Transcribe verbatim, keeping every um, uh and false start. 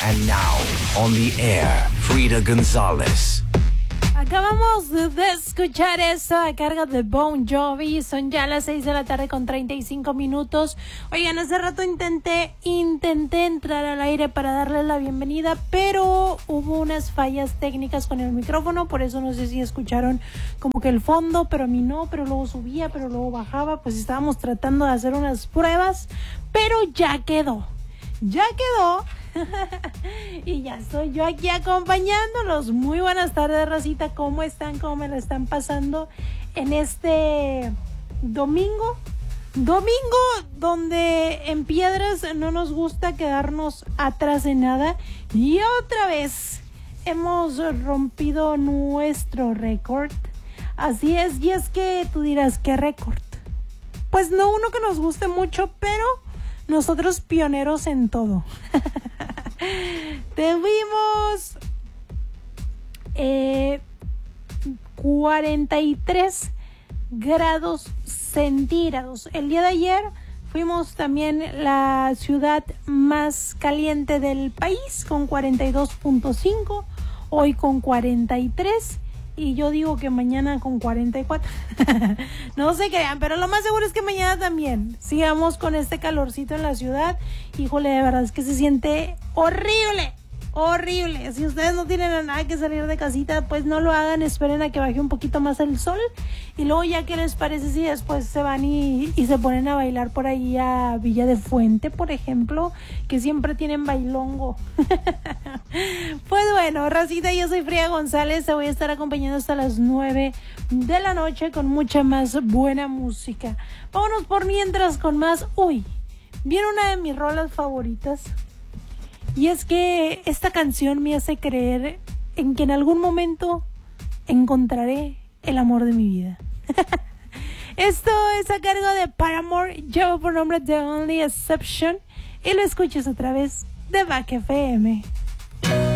And now, on the air, Frida González. Acabamos de escuchar eso a cargo de Bon Jovi. Son ya las seis de la tarde con treinta y cinco minutos. Oigan, hace rato intenté, intenté entrar al aire para darles la bienvenida, pero hubo unas fallas técnicas con el micrófono, por eso no sé si escucharon como que el fondo, pero a mí no, pero luego subía, pero luego bajaba, pues estábamos tratando de hacer unas pruebas, pero ya quedó, ya quedó. Y ya estoy yo aquí acompañándolos. Muy buenas tardes, racita. ¿Cómo están? ¿Cómo me la están pasando en este domingo? Domingo donde en Piedras no nos gusta quedarnos atrás de nada. Y otra vez hemos rompido nuestro récord. Así es, y es que tú dirás, ¿qué récord? Pues no uno que nos guste mucho, pero nosotros pioneros en todo. Tuvimos eh, cuarenta y tres grados centígrados. El día de ayer fuimos también la ciudad más caliente del país con cuarenta y dos punto cinco. Hoy con cuarenta y tres. Y yo digo que mañana con cuarenta y cuatro. No se crean, pero lo más seguro es que mañana también sigamos con este calorcito en la ciudad. Híjole, de verdad es que se siente horrible, horrible. Si ustedes no tienen nada que salir de casita, pues no lo hagan, esperen a que baje un poquito más el sol. Y luego ya, ¿qué les parece si después se van y, y se ponen a bailar por ahí a Villa de Fuente, por ejemplo, que siempre tienen bailongo? Pues bueno, racita, yo soy Frida González, te voy a estar acompañando hasta las nueve de la noche con mucha más buena música. Vámonos por mientras con más. Uy, viene una de mis rolas favoritas. Y es que esta canción me hace creer en que en algún momento encontraré el amor de mi vida. Esto es a cargo de Paramore, lleva por nombre The Only Exception, y lo escuchas a través de Back F M.